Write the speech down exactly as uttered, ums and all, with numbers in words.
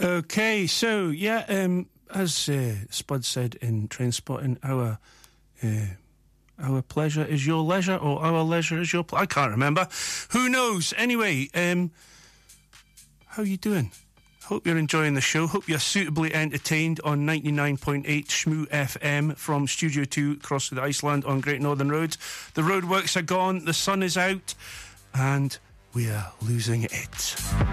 Okay, so, yeah, um, as uh, Spud said in Trainspotting, our... Uh, Our pleasure is your leisure, or our leisure is your... Pl- I can't remember. Who knows? Anyway, um, how you doing? Hope you're enjoying the show. Hope you're suitably entertained on ninety-nine point eight Shmoo F M from Studio two across the Iceland on Great Northern Road. The roadworks are gone, the sun is out, and we are losing it.